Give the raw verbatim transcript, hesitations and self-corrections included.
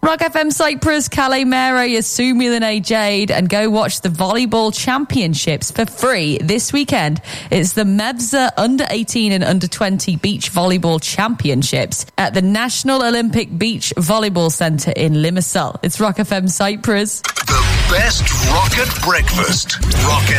Rock F M Cyprus, Calais Mera, Yasumi Lene Jade, and go watch the Volleyball Championships for free this weekend. It's the Mebza Under eighteen and Under twenty Beach Volleyball Championships at the National Olympic Beach Volleyball Centre in Limassol. It's Rock F M Cyprus. The best rocket breakfast. Rock